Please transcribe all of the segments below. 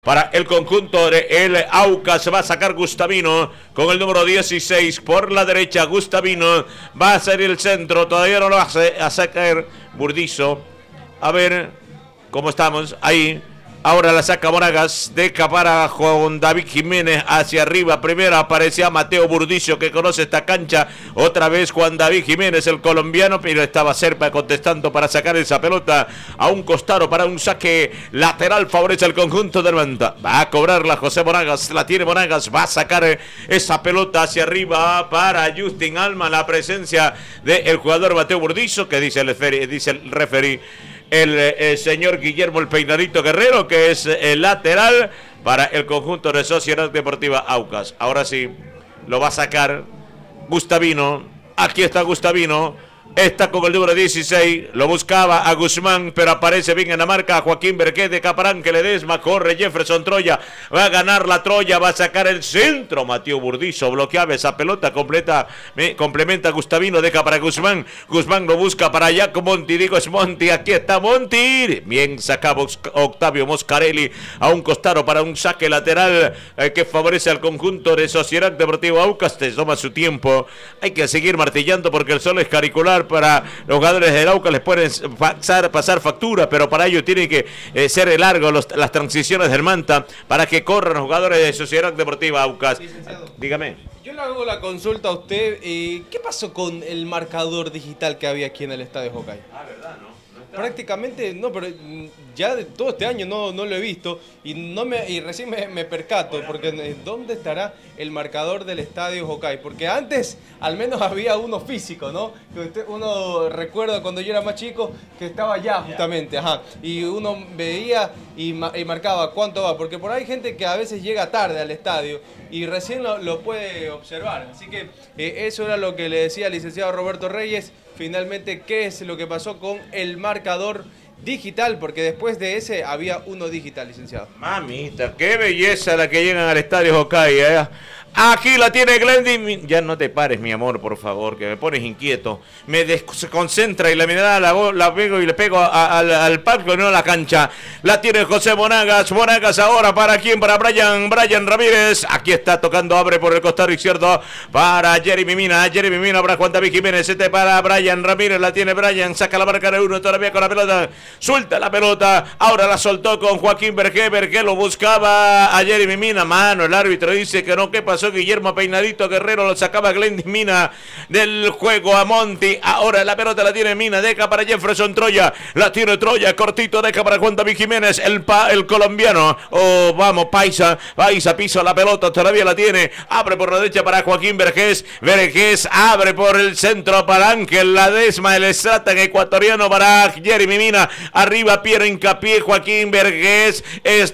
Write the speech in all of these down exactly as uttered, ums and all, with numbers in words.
Para el conjunto de el Aucas va a sacar Gustavino con el número dieciséis por la derecha. Gustavino va a salir el centro, todavía no lo hace, a sacar Burdizo. A ver cómo estamos ahí. Ahora la saca Monagas, deja para Juan David Jiménez hacia arriba. Primero aparecía Mateo Burdizo, que conoce esta cancha. Otra vez Juan David Jiménez, el colombiano, pero estaba Serpa contestando para sacar esa pelota a un costado para un saque lateral. Favorece al conjunto del Manta. Va a cobrarla José Monagas, la tiene Monagas, va a sacar esa pelota hacia arriba para Justin Alma. La presencia del jugador Mateo Burdizo, que dice el referí, dice el referí. El, el señor Guillermo el Peinadito Guerrero, que es el lateral para el conjunto de Sociedad Deportiva Aucas. Ahora sí, lo va a sacar Gustavino. Aquí está Gustavino. Está con el número dieciséis, lo buscaba a Guzmán, pero aparece bien en la marca Joaquín Berqué de Caparán, que le desma, corre Jefferson Troya, va a ganar la Troya, va a sacar el centro, Mateo Burdizo, bloqueaba esa pelota, completa, me, complementa Gustavino, deja para Guzmán, Guzmán lo busca para allá con Monti, digo es Monti, aquí está Monti, bien sacaba Octavio Moscarelli a un costado para un saque lateral eh, que favorece al conjunto de Sociedad Deportiva Aucas. Te toma su tiempo, hay que seguir martillando porque el sol es caricular. Para los jugadores del Aucas les pueden pasar, pasar factura, pero para ello tienen que eh, ser largo los, las transiciones del Manta para que corran los jugadores de Sociedad Deportiva Aucas. Licenciado, dígame. Yo le hago la consulta a usted. Eh, ¿Qué pasó con el marcador digital que había aquí en el estadio Jocay? Ah, ¿verdad? No. Prácticamente, no, pero ya de todo este año no, no lo he visto y no me y recién me, me percato, porque ¿dónde estará el marcador del estadio Jocay? Porque antes al menos había uno físico, ¿no? Que usted, uno recuerda cuando yo era más chico que estaba allá justamente, ajá, y uno veía y, y marcaba cuánto va, porque por ahí hay gente que a veces llega tarde al estadio y recién lo, lo puede observar. Así que eh, eso era lo que le decía al licenciado Roberto Reyes. Finalmente, ¿qué es lo que pasó con el marcador digital? Porque después de ese había uno digital, licenciado. Mamita, qué belleza la que llegan al estadio Jocay, ¿eh? Aquí la tiene Glendy. Ya no te pares, mi amor, por favor, que me pones inquieto. Me desconcentra y la mirada la, la pego y le pego a, a, al, al palco y no a la cancha. La tiene José Monagas. Monagas ahora para quién, para Brian, Brian Ramírez. Aquí está tocando, abre por el costado izquierdo para Jeremy Mina. Jeremy Mina para Juan David Jiménez. Este para Brian Ramírez. La tiene Brian. Saca la marca de uno todavía con la pelota. Suelta la pelota. Ahora la soltó con Joaquín Berqué. Berqué lo buscaba a Jeremy Mina. Mano, el árbitro dice que no. ¿Qué pasó? Guillermo Peinadito Guerrero lo sacaba Glendy Mina del juego a Monti. Ahora la pelota la tiene Mina, deja para Jefferson Troya, la tiene Troya, cortito, deja para Juan David Jiménez, el, pa, el colombiano. Oh, vamos, Paisa, Paisa pisa la pelota, todavía la tiene, abre por la derecha para Joaquín Vergés, Vergés abre por el centro para Ángel Ladesma, el Stratan ecuatoriano para Jeremy Mina, arriba Pierre hincapié, Joaquín Vergés,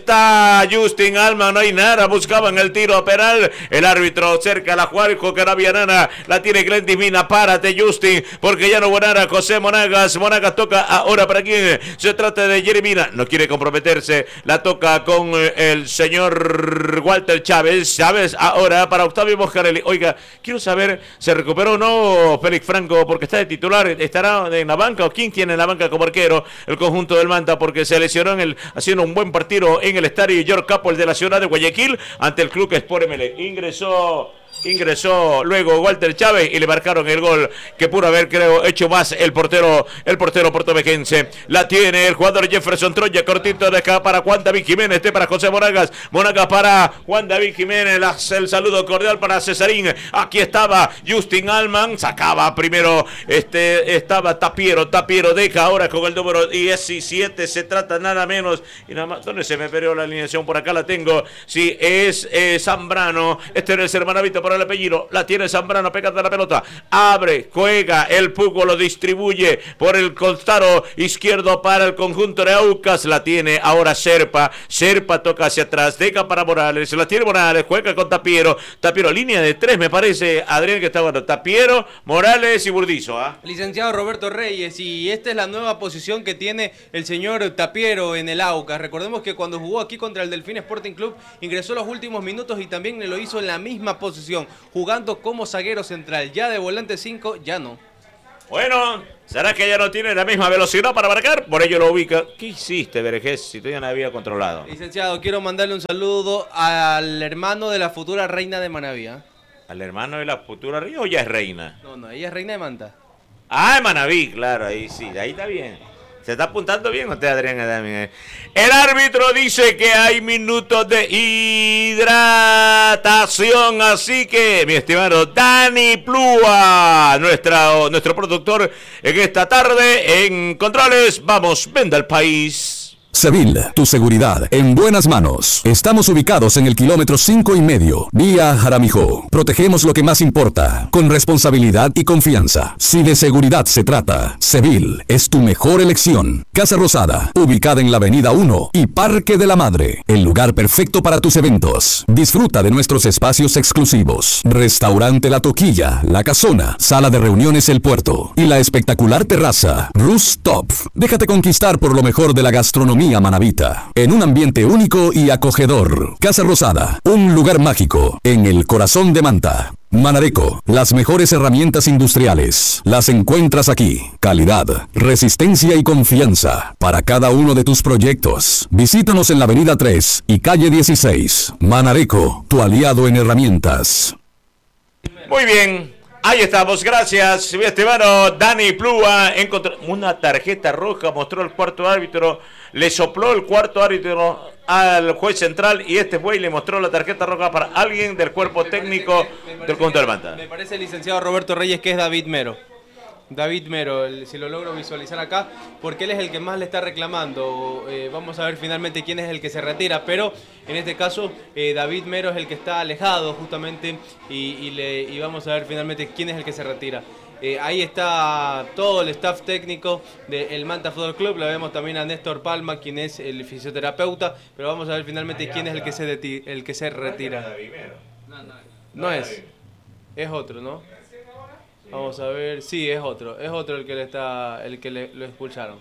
está Justin Alma, no hay nada, buscaban el tiro penal. El árbitro cerca a la Juarco Carabianana, la tiene Glendy Mina, párate Justin, porque ya no hubo nada. José Monagas, Monagas toca ahora para quien se trata de Jeremy Mina, no quiere comprometerse, la toca con el señor Walter Chávez, Chávez ahora para Octavio Moscarelli. Oiga, quiero saber, ¿se recuperó o no Félix Franco? Porque está de titular, ¿estará en la banca o quién tiene en la banca como arquero el conjunto del Manta? Porque se lesionó en el, haciendo un buen partido en el estadio George Capel de la ciudad de Guayaquil ante el Club Sport M L. Ingresó, ingresó luego Walter Chávez y le marcaron el gol que pudo haber, creo, hecho más el portero, el portero portovejense. La tiene el jugador Jefferson Troya, cortito de acá para Juan David Jiménez, este para José Monagas, Monagas para Juan David Jiménez, el saludo cordial para Cesarín. Aquí estaba Justin Alman, sacaba primero, este, estaba Tapiero, Tapiero deja ahora con el número diecisiete, se trata nada menos, y nada más, ¿dónde se me perdió la alineación? Por acá la tengo, sí, es eh, Zambrano, este es el hermanavito por el apellido, la tiene Zambrano, pegando la pelota, abre, juega, el Pugo lo distribuye por el costado izquierdo para el conjunto de Aucas, la tiene ahora Serpa, Serpa toca hacia atrás, deja para Morales, la tiene Morales, juega con Tapiero, Tapiero, línea de tres me parece, Adrián, que está bueno, Tapiero, Morales y Burdizo, ¿ah? ¿eh? Licenciado Roberto Reyes, y esta es la nueva posición que tiene el señor Tapiero en el Aucas. Recordemos que cuando jugó aquí contra el Delfín Sporting Club, ingresó los últimos minutos y también lo hizo en la misma posición, jugando como zaguero central. Ya de volante cinco, ya no. Bueno, ¿será que ella no tiene la misma velocidad para marcar? Por ello lo ubica. ¿Qué hiciste, Vergés, si tú ya no había controlado? Licenciado, quiero mandarle un saludo al hermano de la futura reina de Manaví. ¿eh? ¿Al hermano de la futura reina o ya es reina? No, no, ella es reina de Manta. Ah, de Manaví, claro, ahí sí, ahí está bien. Se está apuntando bien usted, Adrián Adami. El árbitro dice que hay minutos de hidratación, así que, mi estimado Dani Plúa, nuestra, nuestro productor en esta tarde en Controles, vamos, venda al país. Sevil, tu seguridad en buenas manos. Estamos ubicados en el kilómetro cinco y medio, vía Jaramijó. Protegemos lo que más importa, con responsabilidad y confianza. Si de seguridad se trata, Sevil es tu mejor elección. Casa Rosada, ubicada en la avenida uno y Parque de la Madre, el lugar perfecto para tus eventos. Disfruta de nuestros espacios exclusivos. Restaurante La Toquilla, La Casona, Sala de Reuniones El Puerto y la espectacular terraza Rooftop. Déjate conquistar por lo mejor de la gastronomía manavita, en un ambiente único y acogedor. Casa Rosada, un lugar mágico en el corazón de Manta. Manareco, las mejores herramientas industriales las encuentras aquí. Calidad, resistencia y confianza para cada uno de tus proyectos. Visítanos en la avenida tres y calle dieciséis. Manareco, tu aliado en herramientas. Muy bien. Ahí estamos, gracias, mi estimado Dani Plúa. Encontró una tarjeta roja, mostró el cuarto árbitro, le sopló el cuarto árbitro al juez central y este fue y le mostró la tarjeta roja para alguien del cuerpo técnico del conjunto del Manta. Me parece el licenciado Roberto Reyes que es David Mero. David Mero, el, si lo logro visualizar acá, porque él es el que más le está reclamando. Eh, vamos a ver finalmente quién es el que se retira, pero en este caso eh, David Mero es el que está alejado justamente y, y, le, y vamos a ver finalmente quién es el que se retira. Eh, ahí está todo el staff técnico del Manta Fútbol Club. Lo vemos también a Néstor Palma, quien es el fisioterapeuta, pero vamos a ver finalmente quién es el que se, deti- el que se retira. No es, es otro, ¿no? Vamos a ver, sí, es otro, es otro el que le está, el que le, lo expulsaron.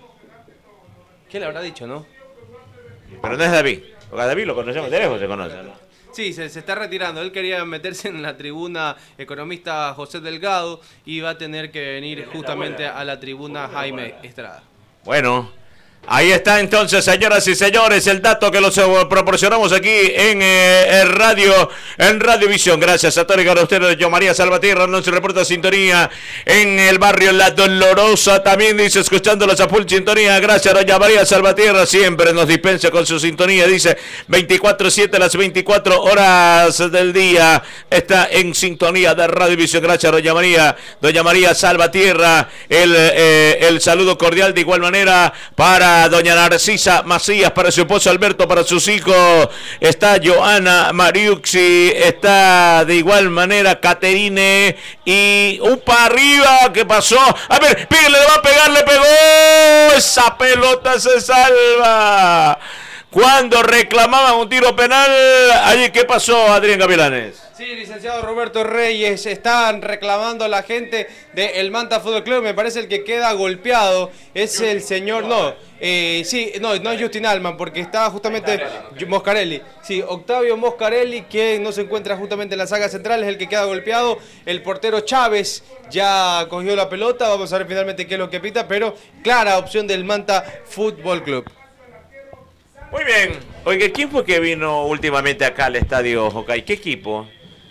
¿Qué le habrá dicho, no? Pero no es David, porque a David lo conocemos de lejos, se conoce, ¿no? Sí, se, se está retirando. Él quería meterse en la tribuna economista José Delgado y va a tener que venir justamente a la tribuna Jaime Estrada. Bueno, ahí está entonces, señoras y señores, el dato que los proporcionamos aquí en, eh, en radio, en Radiovisión. Gracias a todos y a ustedes. Yo María Salvatierra nos reporta sintonía en el barrio La Dolorosa. También dice, escuchándolos a full sintonía. Gracias a doña María Salvatierra, siempre nos dispensa con su sintonía. Dice, veinticuatro siete las veinticuatro horas del día está en sintonía de Radiovisión. Gracias a doña María, doña María Salvatierra. El, eh, el saludo cordial de igual manera para doña Narcisa Macías, para su esposo Alberto, para sus hijos, está Joana Mariuxi, está de igual manera Caterine y upa arriba, ¿qué pasó? A ver, píguele, le va a pegar, le pegó, esa pelota se salva. Cuando reclamaban un tiro penal, allí, ¿qué pasó, Adrián Gavilanes? Sí, licenciado Roberto Reyes, están reclamando la gente del Manta Fútbol Club. Me parece el que queda golpeado es el señor, no, eh, sí, no, no es Justin Alman, porque está justamente Moscarelli. Sí, Octavio Moscarelli, que no se encuentra justamente en la saga central, es el que queda golpeado. El portero Chávez ya cogió la pelota, vamos a ver finalmente qué es lo que pita, pero clara opción del Manta Fútbol Club. Muy bien. Oiga, ¿quién fue que vino últimamente acá al estadio Hokkaido? ¿Qué equipo?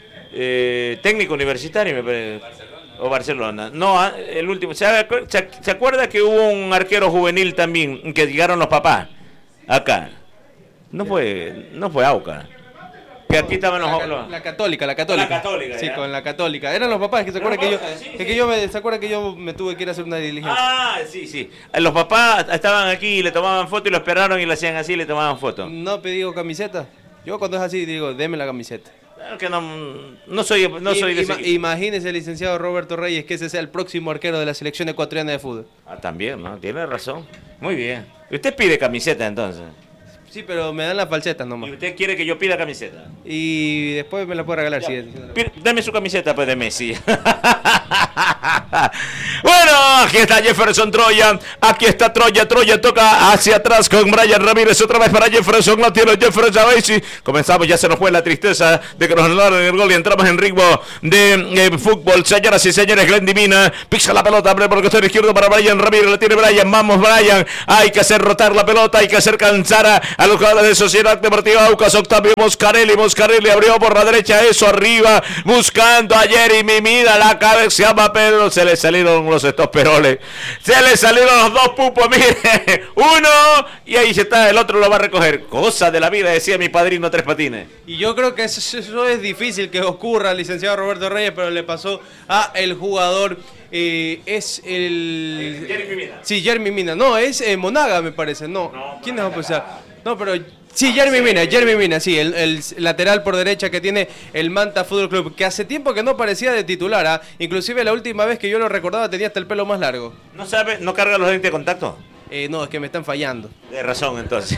Eh, técnico universitario, me parece. Barcelona. O Barcelona. No, el último. ¿Se, se, ¿Se acuerda que hubo un arquero juvenil también, que llegaron los papás acá? No fue, no fue Auca. Que aquí estaban los... La, la Católica, la Católica. La Católica, sí, ya. Con la Católica. Eran los papás que se acuerdan que yo, que, que yo me, se acuerdan que yo me tuve que ir a hacer una diligencia. Ah, sí, sí. Los papás estaban aquí y le tomaban foto y lo esperaron y le hacían así y le tomaban foto. No pedí camiseta. Yo cuando es así digo, deme la camiseta. Claro que no, no soy, no y, soy de ima, ese... Imagínese, licenciado Roberto Reyes, que ese sea el próximo arquero de la selección ecuatoriana de fútbol. Ah, también, ¿no? Tiene razón. Muy bien. Usted pide camiseta entonces. Sí, pero me dan las falsetas nomás. ¿Y usted quiere que yo pida camiseta? Y después me la puedo regalar, sí. Dame su camiseta, pues, de Messi. Bueno, aquí está Jefferson Troya. Aquí está Troya. Troya toca hacia atrás con Brian Ramírez. Otra vez para Jefferson. No tiene Jefferson a Basie. Comenzamos, ya se nos fue la tristeza de que nos anularon el gol y entramos en ritmo de eh, fútbol. Señoras y señores, Glenn Divina pisa la pelota por el costado izquierdo para Brian Ramírez. La tiene Brian. Vamos, Brian. Hay que hacer rotar la pelota. Hay que hacer cansar a, a los jugadores de Sociedad Deportiva Aucas. Octavio Moscarelli. Moscarelli abrió por la derecha. Eso arriba. Buscando a Jeremy Mina. La cabeceaba, pero se le salieron los estoperoles. Se le salieron los dos pupos. Mire. Uno. Y ahí está. El otro lo va a recoger. Cosa de la vida, decía mi padrino Tres Patines. Y yo creo que eso, eso es difícil que ocurra al licenciado Roberto Reyes, pero le pasó a el jugador. Eh, es el... Jeremy Mina. Sí, Jeremy Mina. No, es eh, Monaga, me parece. No, no ¿quién es a No, pero... Sí, Jeremy Mina, Jeremy Mina, sí, el, el lateral por derecha que tiene el Manta Fútbol Club, que hace tiempo que no parecía de titular, ¿eh? Inclusive la última vez que yo lo recordaba tenía hasta el pelo más largo. ¿No sabe? ¿No carga los lentes de contacto? Eh, no, es que me están fallando. De razón, entonces.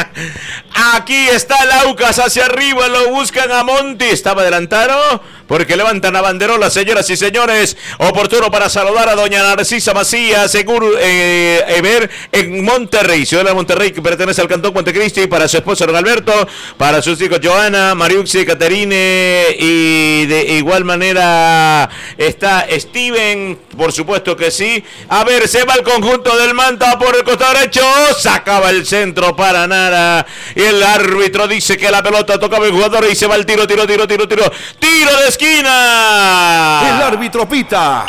Aquí está el Aucas hacia arriba, lo buscan a Monti. Estaba adelantado porque levantan a banderola, señoras y señores. Oportuno para saludar a doña Narcisa Macías, seguro eh, Ever en Monterrey, ciudad de Monterrey, que pertenece al Cantón Montecristi, para su esposo Don Alberto, para sus hijos Joana, Mariuxi, Caterine, y de igual manera está Steven, por supuesto que sí. A ver, se va el conjunto del Manta por el costado derecho, sacaba el centro para nada, y el árbitro dice que la pelota tocaba el jugador y se va el tiro, tiro, tiro, tiro, tiro, tiro de esquina. El árbitro pita.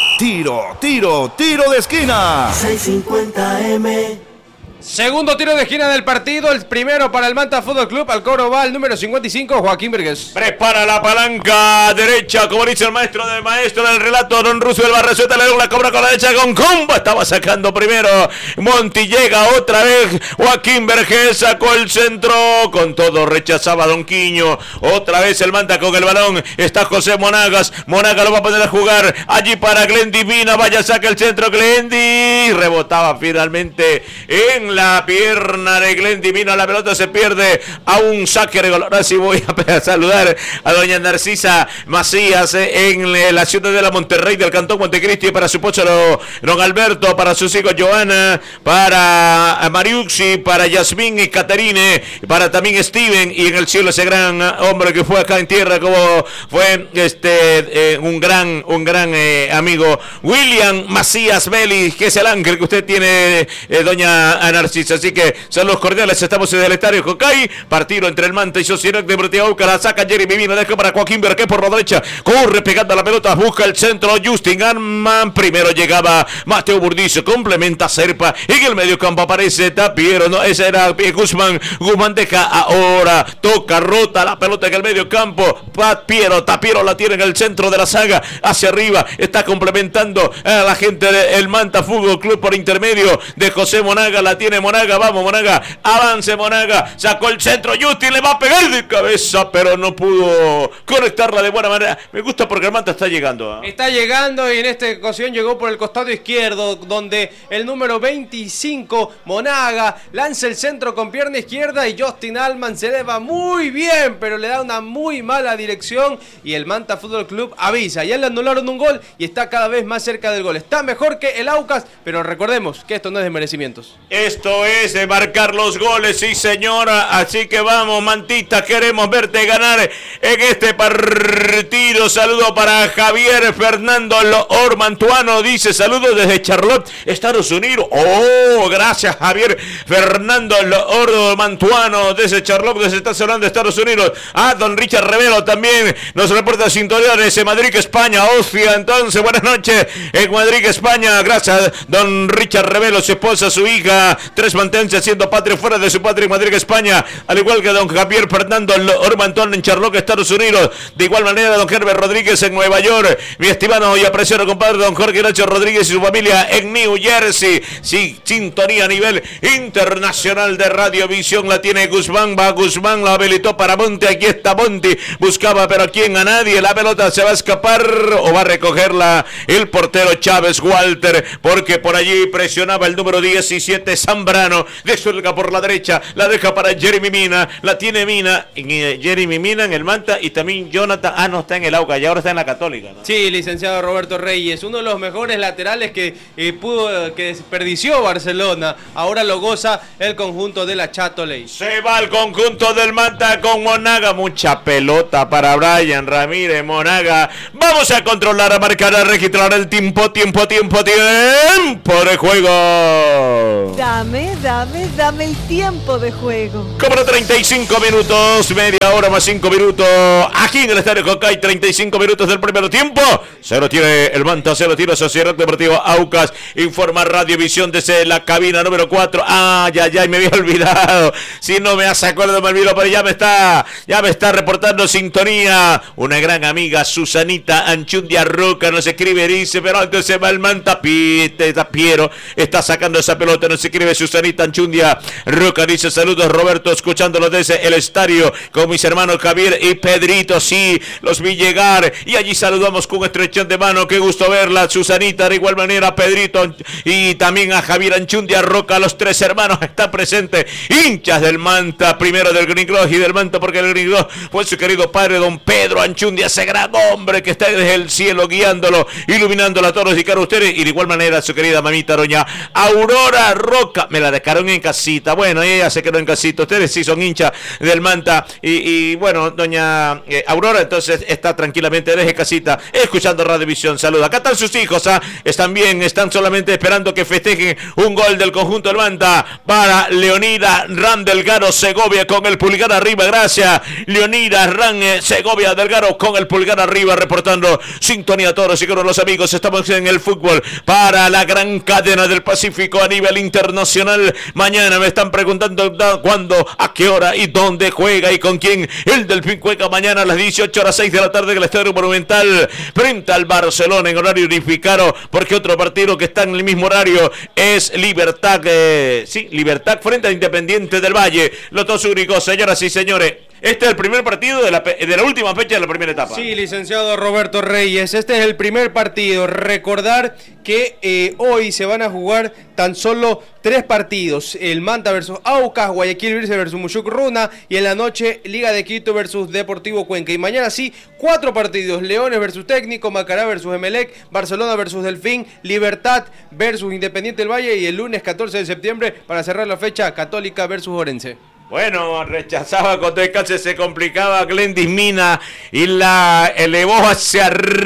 Tiro, tiro, tiro de esquina. seiscientos cincuenta eme. Segundo tiro de esquina del partido, el primero para el Manta Fútbol Club. Al coro va el número cincuenta y cinco, Joaquín Vergés. Prepara la palanca derecha, como dice el maestro de maestro del relato, don Roosevelt Barrazueta, le la cobra con la derecha con comba. Estaba sacando primero Monti, llega otra vez Joaquín Vergés, sacó el centro, con todo rechazaba Don Quiño. Otra vez el Manta con el balón, está José Monagas. Monagas lo va a poner a jugar allí para Glenn Divina. Vaya, saca el centro Glendy, rebotaba finalmente en la pierna de Glenn Divina, la pelota se pierde a un saque de gol. Ahora sí voy a saludar a doña Narcisa Macías en la ciudad de la Monterrey del Cantón Montecristi, para su esposo Don Alberto, para sus hijos Joana, para Mariuxi, para Yasmín y Caterine, para también Steven, y en el cielo ese gran hombre que fue acá en tierra, como fue este eh, un gran un gran eh, amigo William Macías Vélez, que es el ángel que usted tiene, eh, doña Ana Narcisa. Así que saludos cordiales, estamos en el estadio Jocay, partido entre el Manta y Sociedad Deportiva Aucas. La saca Jeremy Mina, deja para Joaquín Vergés por la derecha, corre pegando la pelota, busca el centro Justin Arman, primero llegaba Mateo Burdizo, complementa Serpa, en el medio campo aparece Tapiero, no, ese era Guzmán, Guzmán deja ahora, toca, rota la pelota en el medio campo, Tapiero, Tapiero la tiene en el centro de la saga, hacia arriba, está complementando a la gente del Manta Fútbol Club por intermedio de José Monaga, la tiene Monaga, vamos Monaga, avance Monaga, sacó el centro, Justin le va a pegar de cabeza, pero no pudo conectarla de buena manera. Me gusta porque el Manta está llegando, ¿eh? Está llegando, y en esta ocasión llegó por el costado izquierdo, donde el número veinticinco, Monaga, lanza el centro con pierna izquierda, y Justin Alman se eleva muy bien, pero le da una muy mala dirección, y el Manta Fútbol Club avisa. Ya le anularon un gol y está cada vez más cerca del gol. Está mejor que el Aucas, pero recordemos que esto no es de merecimientos. Esto es de marcar los goles, sí señora, así que vamos Mantita, queremos verte ganar en este partido. Saludo para Javier Fernando Ormantuano, dice saludos desde Charlotte, Estados Unidos. Oh, gracias Javier Fernando Ormantuano desde Charlotte, desde Estados Unidos, Estados Unidos. Ah, don Richard Revelo también nos reporta sintonías en Madrid, España. Hostia, entonces buenas noches en Madrid, España. Gracias don Richard Revelo, su esposa, su hija, tres mantenerse siendo patria fuera de su patria en Madrid, España, al igual que don Javier Fernando Ormantón en Charlotte, Estados Unidos. De igual manera don Herbert Rodríguez en Nueva York, mi estimado y apreciado compadre don Jorge Nacho Rodríguez y su familia en New Jersey. Sí, sintonía a nivel internacional de radiovisión la tiene Guzmán, va Guzmán, la habilitó para Monti, aquí está Monti, buscaba pero a quién, a nadie, la pelota se va a escapar o va a recogerla el portero Chávez Walter, porque por allí presionaba el número diecisiete, Sam Zambrano, descolga por la derecha, la deja para Jeremy Mina, la tiene Mina, y Jeremy Mina en el Manta y también Jonathan, ah no, está en el Aucas y ahora está en la Católica, ¿no? Sí, licenciado Roberto Reyes, uno de los mejores laterales que eh, pudo, que desperdició Barcelona, ahora lo goza el conjunto de la Châtelet. Se va el conjunto del Manta con Monaga, mucha pelota para Brian Ramírez, Monaga, vamos a controlar, a marcar, a registrar el tiempo, tiempo, tiempo, tiempo de juego. Dame, dame, dame el tiempo de juego. Como treinta y cinco minutos, media hora más cinco minutos, aquí en el Estadio Jocay, treinta y cinco minutos del primer tiempo, se lo tiene el Manta, se lo tiene Sociedad Deportiva Aucas, informa Radiovisión desde la cabina número cuatro, ah, ya, ya, me había olvidado, si no me hace acuerdo me olvido, pero ya me está, ya me está reportando sintonía, una gran amiga, Susanita Anchundia Roca, nos escribe, dice, pero antes se va el Manta, Pite, Piero, está sacando esa pelota, nos escribe Susanita Anchundia Roca, dice, saludos Roberto, escuchándolo desde el estadio, con mis hermanos Javier y Pedrito, sí, los vi llegar, y allí saludamos con estrechón de mano, qué gusto verla, Susanita, de igual manera, Pedrito, y también a Javier Anchundia Roca, los tres hermanos están presentes, hinchas del Manta, primero del Green Gloss y del Manta, porque el Green Gloss fue su querido padre, don Pedro Anchundia, ese gran hombre que está desde el cielo guiándolo, iluminándolo a todos y cara a ustedes, y de igual manera su querida mamita doña Aurora Roca, me la dejaron en casita, bueno, ella se quedó en casita, ustedes sí son hinchas del Manta, y, y bueno, doña eh, Aurora entonces está tranquilamente desde casita, escuchando Radiovisión, saluda, acá están sus hijos, ¿ah? Están bien, están solamente esperando que festejen un gol del conjunto del Manta, para Leonida Ran Delgado Segovia con el pulgar arriba, gracias, Leonida Ran eh, Segovia Delgado con el pulgar arriba, reportando sintonía a todos y con los amigos, estamos en el fútbol, para la gran cadena del Pacífico a nivel internacional, mañana me están preguntando cuándo, a qué hora y dónde juega y con quién, el Delfín juega mañana a las dieciocho horas seis de la tarde en el Estadio Monumental, frente al Barcelona en horario unificado, porque otro partido que está en el mismo horario es Libertad, eh, sí, Libertad frente a Independiente del Valle, los dos únicos, señoras y señores. Este es el primer partido de la, de la última fecha de la primera etapa. Sí, licenciado Roberto Reyes, este es el primer partido. Recordar que eh, hoy se van a jugar tan solo tres partidos. El Manta versus Aucas, Guayaquil versus Mushuk Runa, y en la noche Liga de Quito versus Deportivo Cuenca. Y mañana sí, cuatro partidos. Leones versus Técnico, Macará versus Emelec, Barcelona versus Delfín, Libertad versus Independiente del Valle, y el lunes catorce de septiembre, para cerrar la fecha, Católica versus Orense. Bueno, rechazaba con todo el calce, se complicaba Glendis Mina y la elevó hacia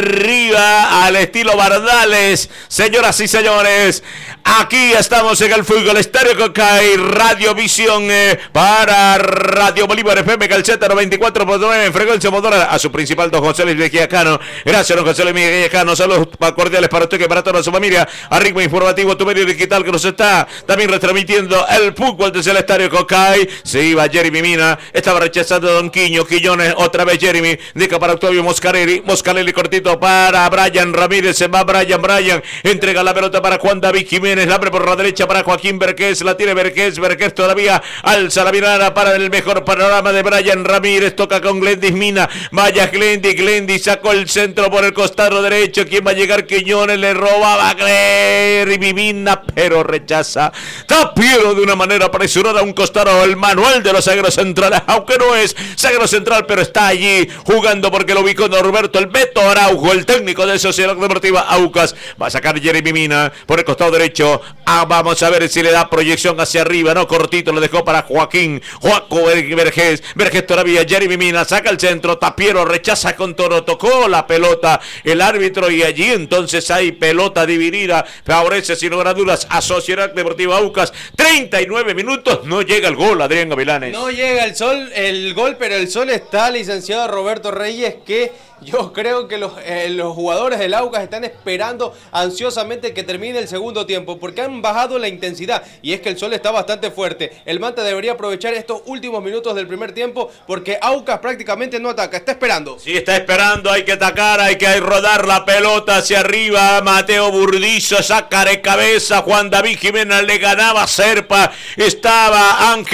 arriba al estilo Bardales. Señoras y señores, aquí estamos en el fútbol Estadio Jocay, Radiovisión eh, para Radio Bolívar F M Calceta noventa y cuatro punto nueve en frecuencia modulada, a su principal don José Luis Mejía-Cano. Gracias don José Luis Mejía-Cano, saludos cordiales para usted y para toda su familia. A ritmo informativo, tu medio digital que nos está también retransmitiendo el fútbol desde el Estadio Jocay. Se iba Jeremy Mina, estaba rechazando Don Quiño, Quillones, otra vez Jeremy, dica para Octavio Moscarelli, Moscarelli cortito para Brian Ramírez, se va Brian, Brian, entrega la pelota para Juan David Jiménez, la abre por la derecha para Joaquín Vergés, la tiene Vergés, Vergés todavía alza la mirada para el mejor panorama de Brian Ramírez, toca con Glendis Mina, vaya Glendis, Glendis sacó el centro por el costado derecho, ¿quién va a llegar? Quiñones, le robaba a Jeremy Mina, pero rechaza, Tapiero de una manera apresurada a un costado, el manual de los zagueros centrales, aunque no es zaguero central, pero está allí jugando porque lo ubicó Norberto el Beto Araujo, el técnico de Sociedad Deportiva Aucas. Va a sacar Jeremy Mina por el costado derecho. Ah, vamos a ver si le da proyección hacia arriba, no, cortito, lo dejó para Joaquín, Joaco Vergés, Vergés todavía, Jeremy Mina saca el centro, Tapiero rechaza con Toro, tocó la pelota el árbitro y allí entonces hay pelota dividida, favorece sin lugar a dudas a Sociedad Deportiva Aucas. treinta y nueve minutos, no llega el gol, Adrián Gavilanes. No llega el sol, el gol, pero el sol está, licenciado Roberto Reyes, que yo creo que los, eh, los jugadores del Aucas están esperando ansiosamente que termine el segundo tiempo, porque han bajado la intensidad, y es que el sol está bastante fuerte. El Manta debería aprovechar estos últimos minutos del primer tiempo, porque Aucas prácticamente no ataca, está esperando. Sí, está esperando, hay que atacar, hay que rodar la pelota hacia arriba. Mateo Burdizo saca de cabeza, Juan David Jiménez le ganaba Serpa, estaba Ángel Edef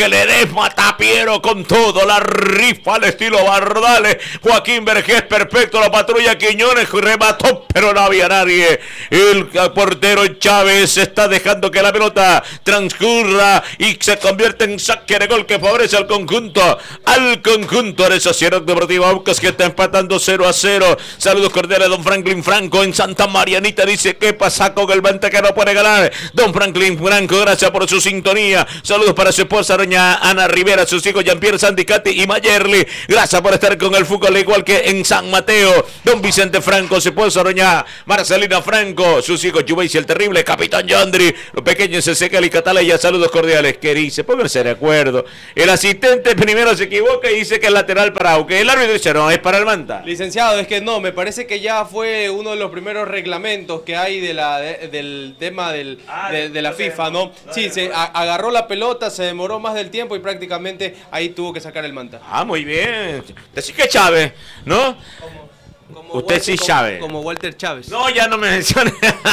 Matapiero con todo, la rifa al estilo Bardales. Joaquín Vergés perfecto, la patrulla Quiñones remató, pero no había nadie. El portero Chávez está dejando que la pelota transcurra y se convierte en saque de gol que favorece al conjunto, al conjunto de Sociedad Deportiva Aucas, que está empatando cero a cero. Saludos cordiales a don Franklin Franco en Santa Marianita, dice ¿qué pasa con el Manta que no puede ganar? Don Franklin Franco, gracias por su sintonía. Saludos para su esposa doña Ana Rivera, sus hijos Jean-Pierre, Sandy, Katy y Mayerly, gracias por estar con el fútbol igual que en San Mateo. Don Vicente Franco, su esposa doña Marcelina Franco, sus hijos Juveis el Terrible, Capitán Yandri, los pequeños Ezequiel y Cataleya, saludos cordiales. Que dice, pónganse de acuerdo, el asistente primero se equivoca y dice que es lateral para Auque, el árbitro dice no, es para el Manta. Licenciado, es que no, me parece que ya fue uno de los primeros reglamentos que hay de la, de, del tema del, ah, de, de la FIFA, ¿no? Sí, se a, agarró la pelota, se demoró más del tiempo y prácticamente ahí tuvo que sacar el Manta. Ah, muy bien. Decís que Chávez, ¿no? Como, como Usted Walter, sí como, sabe. Como Walter Chávez. No, ya no me mencione.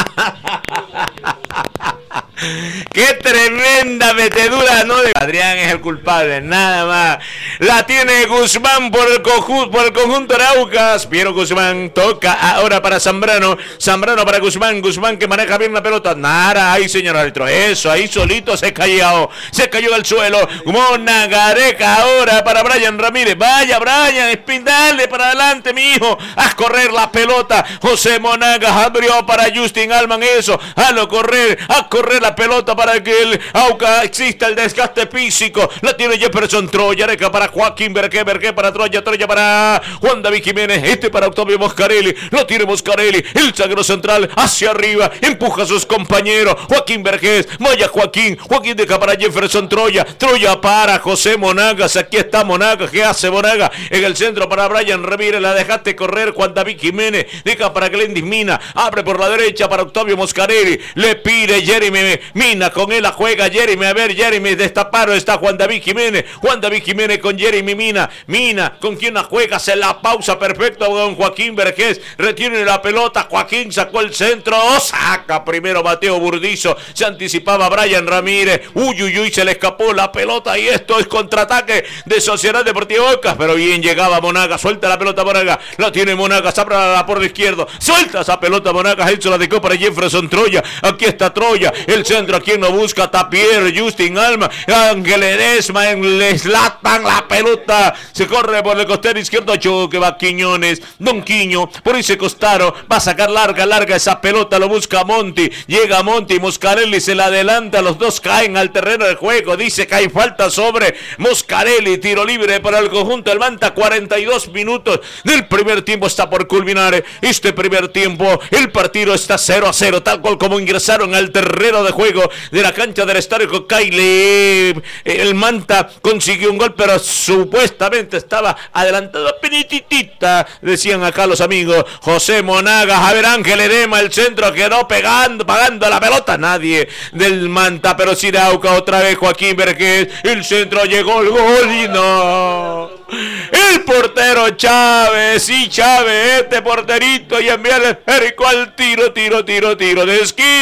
¡Qué tremenda metedura! No, de Adrián es el culpable, nada más. La tiene Guzmán por el conjunto, por el conjunto de Aucas. Piero Guzmán toca ahora para Zambrano. Zambrano para Guzmán. Guzmán que maneja bien la pelota. Nada, ahí señor árbitro. Eso, ahí solito se cayó. Se cayó al suelo. Monagareca ahora para Brian Ramírez. Vaya Brian, espindale para adelante, mi hijo. Haz correr la pelota. José Monagas abrió para Justin Alman. Eso, hazlo correr, haz correr la pelota para que el Auca exista el desgaste físico. La tiene Jefferson Troya, Areca para Joaquín Vergé, Vergé para Troya, Troya para Juan David Jiménez, este para Octavio Moscarelli, lo tiene Moscarelli, el sagro central hacia arriba, empuja a sus compañeros, Joaquín Vergés, vaya Joaquín, Joaquín deja para Jefferson Troya, Troya para José Monagas, aquí está Monagas, ¿qué hace Monagas? En el centro para Brian Ramírez, la dejaste correr, Juan David Jiménez, deja para Glendis Mina, abre por la derecha para Octavio Moscarelli, le pide Jeremy Mina, con él la juega Jeremy, a ver Jeremy, destapado está Juan David Jiménez, Juan David Jiménez con Jeremy Mina, Mina, con quien la juega, se la pausa perfecto don Joaquín Vergés, retiene la pelota, Joaquín sacó el centro, oh, saca primero Mateo Burdizo, se anticipaba Brian Ramírez, uy uy uy, se le escapó la pelota y esto es contraataque de Sociedad Deportiva Aucas, pero bien llegaba Monagas, suelta la pelota Monagas, la tiene Monagas, abre por la izquierda, suelta esa pelota Monagas, él se la dejó para Jefferson Troya, aquí está Troya, el centro, a quien no busca, Tapier, Justin Alma, Ángel Edesma, le slatan la pelota, se corre por el costero izquierdo, choque va Quiñones, Don Quiño, por ese costado, va a sacar larga, larga esa pelota, lo busca Monti, llega Monti, Moscarelli se la adelanta, los dos caen al terreno de juego, dice que hay falta sobre Moscarelli, tiro libre para el conjunto del Manta, cuarenta y dos minutos del primer tiempo está por culminar este primer tiempo, el partido está cero a cero, tal cual como ingresaron al terreno de juego de la cancha del estadio Cocaile. El Manta consiguió un gol, pero supuestamente estaba adelantado penititita, decían acá los amigos. José Monagas, a ver Ángel Edema, el centro quedó pegando, pagando la pelota, nadie del Manta, pero sí de Auca, otra vez Joaquín Vergés, el centro llegó el gol y no. El portero Chávez, y Chávez, este porterito, y envía el esférico al tiro, tiro, tiro, tiro de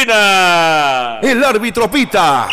esquina. El árbitro pita.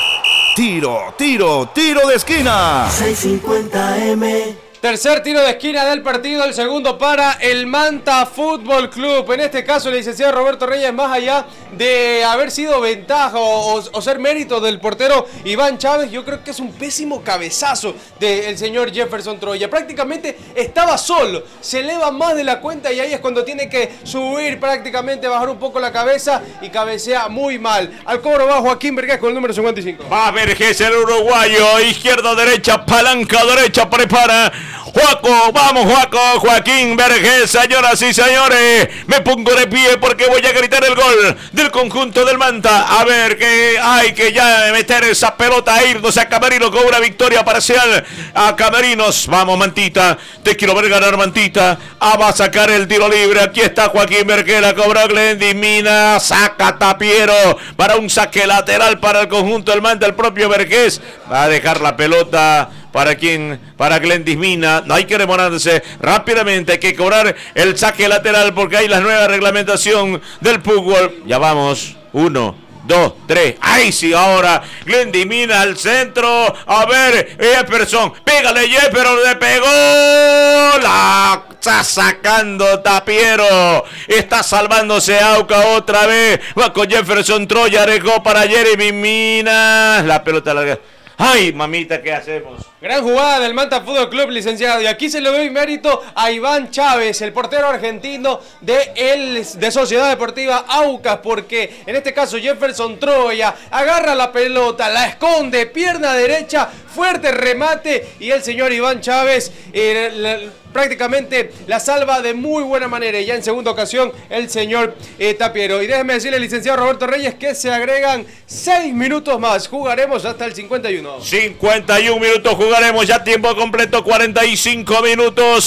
Tiro, tiro, tiro de esquina. seiscientos cincuenta eme. Tercer tiro de esquina del partido, el segundo para el Manta Fútbol Club. En este caso, el licenciado Roberto Reyes, más allá de haber sido ventaja o, o, o ser mérito del portero Iván Chávez, yo creo que es un pésimo cabezazo del señor Jefferson Troya. Prácticamente estaba solo, se eleva más de la cuenta y ahí es cuando tiene que subir, prácticamente bajar un poco la cabeza y cabecea muy mal. Al cobro va Joaquín Vergés con el número cincuenta y cinco. Va Vergés, el uruguayo, izquierda, derecha, palanca, derecha, prepara. Juaco, vamos Juaco, Joaquín Vergés, señoras y señores, me pongo de pie porque voy a gritar el gol del conjunto del Manta. A ver, que hay que ya meter esa pelota a irnos a Camerino con una victoria parcial a Camerinos. Vamos Mantita, te quiero ver ganar Mantita. Ah, va a sacar el tiro libre, aquí está Joaquín Vergés, la cobró Glendis Mina, saca Tapiero para un saque lateral para el conjunto del Manta, el propio Vergés va a dejar la pelota. ¿Para quién? Para Glendis Mina. No hay que demorarse. Rápidamente hay que cobrar el saque lateral porque hay la nueva reglamentación del fútbol. Ya vamos. Uno, dos, tres. Ahí sí, ahora Glendy Mina al centro. A ver, Jefferson. Pégale, Jefferson. Le pegó. La está sacando Tapiero. Está salvándose Aucas otra vez. Va con Jefferson Troya. Dejó para Jeremy Mina. La pelota larga. Ay, mamita, ¿qué hacemos? Gran jugada del Manta Fútbol Club, licenciado. Y aquí se le doy mérito a Iván Chávez, el portero argentino de, el, de Sociedad Deportiva Aucas, porque en este caso Jefferson Troya agarra la pelota, la esconde, pierna derecha, fuerte remate, y el señor Iván Chávez eh, la, prácticamente la salva de muy buena manera. Y ya en segunda ocasión el señor eh, Tapiero. Y déjeme decirle, licenciado Roberto Reyes, que se agregan seis minutos más. Jugaremos hasta el cincuenta y uno. cincuenta y un minutos jugaremos, ya tiempo completo, cuarenta y cinco minutos.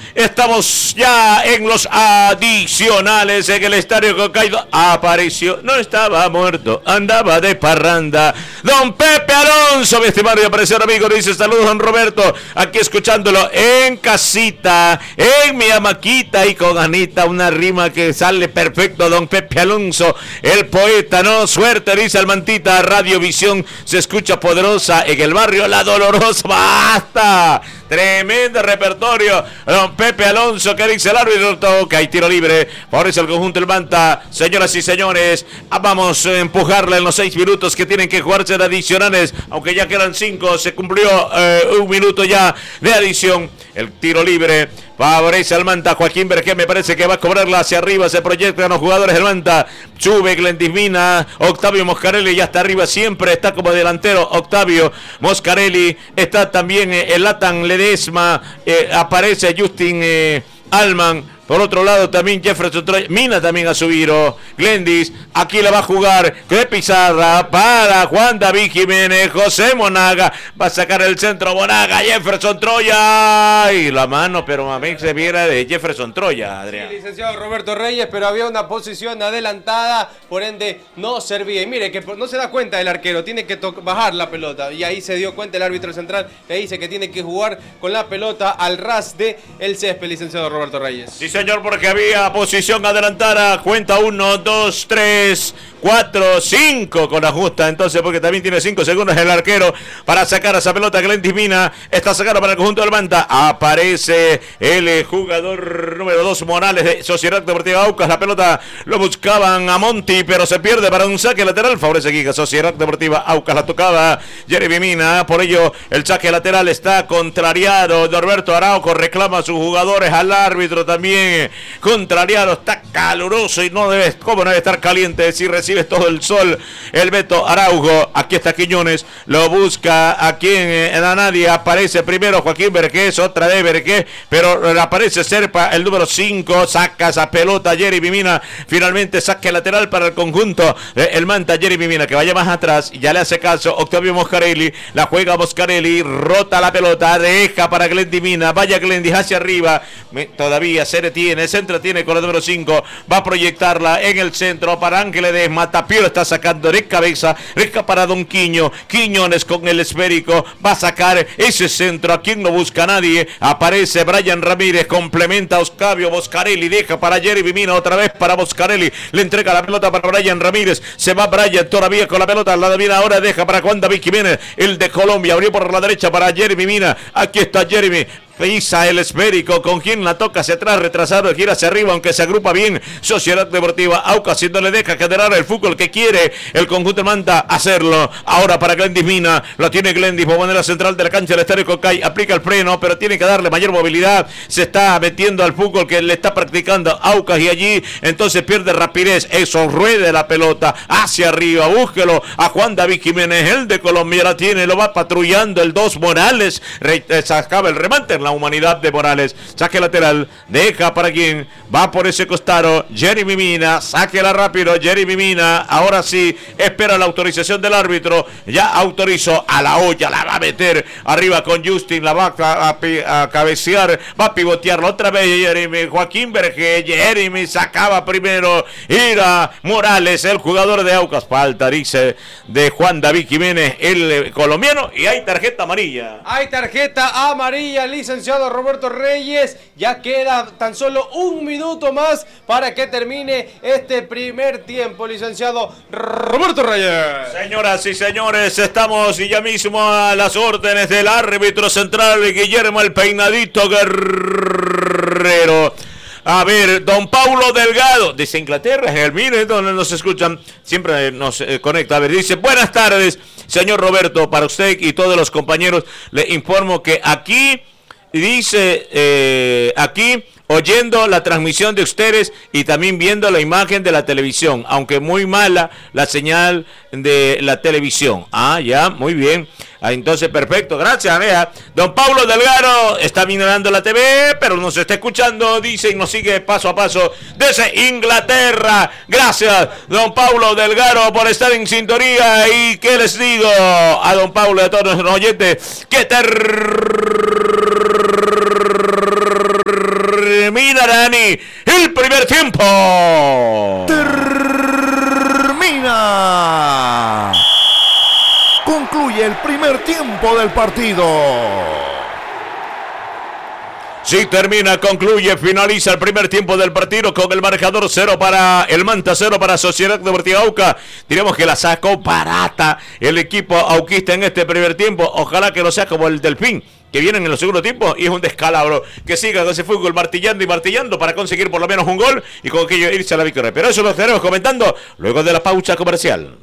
Estamos ya en los adicionales en el Estadio Hokkaido. Apareció, no estaba muerto, andaba de parranda. Don Pepe Alonso, mi estimado y apreciado amigo, dice saludos, don Roberto. Aquí escuchándolo en casita, en mi hamaquita y con Anita. Una rima que sale perfecto, don Pepe Alonso, el poeta, ¿no? Suerte, dice Almantita. Radiovisión se escucha poderosa en el barrio La Dolorosa. ¡Basta! Tremendo repertorio, don Pepe Alonso, que dice el árbitro. Toca y tiro libre, favorece el conjunto del Manta. Señoras y señores, vamos a empujarle en los seis minutos que tienen que jugarse de adicionales, aunque ya quedan cinco, se cumplió eh, un minuto ya de adición. El tiro libre favorece al Manta. Joaquín Vergé me parece que va a cobrarla hacia arriba. Se proyectan los jugadores del Manta. Sube Glendy Mina. Octavio Moscarelli ya está arriba siempre. Está como delantero Octavio Moscarelli. Está también eh, el Latan Ledesma. Eh, aparece Justin eh, Alman. Por otro lado también Jefferson Troya. Mina también ha subido. Glendis. Aquí la va a jugar de pizarra para Juan David Jiménez. José Monaga. Va a sacar el centro Monaga. Jefferson Troya. Y la mano, pero a mí se viera de Jefferson Troya, Adrián. Sí, licenciado Roberto Reyes, pero había una posición adelantada. Por ende, no servía. Y mire, que no se da cuenta el arquero. Tiene que bajar la pelota. Y ahí se dio cuenta el árbitro central. Le dice que tiene que jugar con la pelota al ras de el césped, licenciado Roberto Reyes. Sí, señor, porque había posición adelantada. Cuenta uno, dos, tres, cuatro, cinco con la justa. Entonces, porque también tiene cinco segundos el arquero para sacar a esa pelota. Glendy Mina está sacando para el conjunto del Manta. Aparece el jugador número dos, Morales, de Sociedad Deportiva Aucas. La pelota lo buscaban a Monti, pero se pierde para un saque lateral. Favorece aquí a Sociedad Deportiva Aucas. La tocaba Jeremy Mina. Por ello, el saque lateral está contrariado. Norberto Araujo reclama a sus jugadores, al árbitro también. Contrariado, está caluroso y no debe, ¿cómo no debe estar caliente si recibe todo el sol? El Beto Araujo, aquí está Quiñones, lo busca aquí en, en a nadie, aparece primero Joaquín Vergés, otra vez Vergés, pero aparece Serpa, el número cinco, saca esa pelota Jeremy Mina, finalmente saque lateral para el conjunto, eh, el Manta. Jeremy Mina que vaya más atrás, ya le hace caso Octavio Moscarelli, la juega Moscarelli, rota la pelota, deja para Glendy Mina, vaya Glendy hacia arriba, me, todavía se detiene, se entretiene con el número cinco, va a proyectarla en el centro para Ángel Ledesma. Tapiero está sacando de cabeza, rica para Don Quiño, Quiñones con el esférico, va a sacar ese centro, a quien no busca nadie, aparece Brian Ramírez, complementa a Octavio Moscarelli, deja para Jeremy Mina, otra vez para Moscarelli, le entrega la pelota para Brian Ramírez, se va Brian todavía con la pelota, la Mina ahora deja para Juan David Jiménez, el de Colombia, abrió por la derecha para Jeremy Mina, aquí está Jeremy, pisa el esférico, con quien la toca hacia atrás, retrasado, gira hacia arriba, aunque se agrupa bien Sociedad Deportiva Aucas, si no le deja generar el fútbol que quiere el conjunto de Manta hacerlo. Ahora para Glendy Mina, lo tiene Glendy por manera central de la cancha del Estadio Cocay, aplica el freno, pero tiene que darle mayor movilidad, se está metiendo al fútbol que le está practicando Aucas y allí, entonces pierde rapidez, eso, ruede la pelota hacia arriba, búsquelo a Juan David Jiménez, el de Colombia la tiene, lo va patrullando el dos Morales, re, sacaba el remate, la humanidad de Morales, saque lateral, deja para quien, va por ese costado, Jeremy Mina, sáquela rápido, Jeremy Mina, ahora sí, espera la autorización del árbitro, ya autorizó a la olla, la va a meter arriba con Justin, la va a, a, a cabecear, va a pivotearlo otra vez Jeremy, Joaquín Vergé, Jeremy sacaba primero, era Morales, el jugador de Aucas, falta, dice, de Juan David Jiménez, el colombiano, y hay tarjeta amarilla. Hay tarjeta amarilla, licenciado licenciado Roberto Reyes. Ya queda tan solo un minuto más para que termine este primer tiempo, licenciado Roberto Reyes. Señoras y señores, estamos ya mismo a las órdenes del árbitro central Guillermo el Peinadito Guerrero. A ver, don Paulo Delgado, desde Inglaterra, mire donde nos escuchan, siempre nos eh, conecta. A ver, dice, buenas tardes, señor Roberto, para usted y todos los compañeros, le informo que aquí, dice, eh, aquí, oyendo la transmisión de ustedes y también viendo la imagen de la televisión, aunque muy mala la señal de la televisión. Ah, ya, muy bien. Ah, entonces, perfecto, gracias, vea. Don Paulo Delgado está mirando la T V, pero nos está escuchando, dice, y nos sigue paso a paso desde Inglaterra. Gracias, don Paulo Delgado, por estar en sintonía. Y ¿qué les digo a don Paulo y a todos nuestros oyentes? Que termina, Dani, el primer tiempo. Termina. Concluye el primer tiempo del partido. Sí, termina, concluye, finaliza el primer tiempo del partido con el marcador cero para el Manta, cero para Sociedad Deportiva Auca. Diremos que la sacó barata el equipo auquista en este primer tiempo. Ojalá que no sea como el Delfín, que vienen en los segundos tiempos y es un descalabro. Que siga con ese fútbol martillando y martillando para conseguir por lo menos un gol y con aquello irse a la victoria. Pero eso lo estaremos comentando luego de la pausa comercial.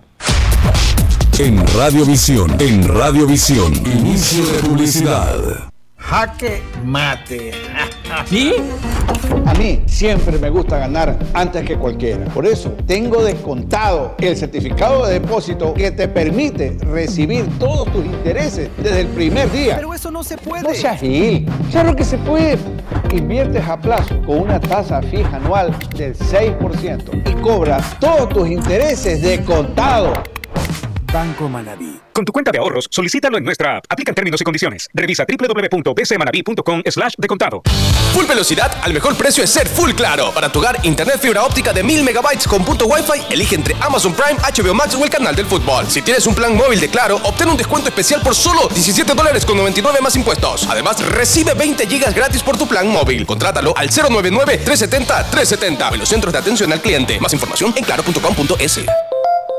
En Radiovisión, en Radiovisión, inicio de publicidad. Jaque mate. ¿Sí? A mí siempre me gusta ganar antes que cualquiera. Por eso tengo descontado el certificado de depósito que te permite recibir todos tus intereses desde el primer día. Pero eso no se puede. No seas gil. Claro que se puede. Inviertes a plazo con una tasa fija anual del seis por ciento y cobras todos tus intereses de contado. Banco Manaví. Con tu cuenta de ahorros, solicítalo en nuestra app. Aplican términos y condiciones. Revisa doble u doble u doble u punto b c manaví punto com slash de contado. Full velocidad al mejor precio es ser Full Claro. Para tu hogar, internet fibra óptica de mil megabytes con punto Wi-Fi. Elige entre Amazon Prime, H B O Max o el canal del fútbol. Si tienes un plan móvil de Claro, obtén un descuento especial por solo diecisiete dólares con noventa y nueve más impuestos. Además, recibe veinte gigas gratis por tu plan móvil. Contrátalo al cero nueve nueve, tres setenta, tres setenta. En los centros de atención al cliente. Más información en claro punto com punto es.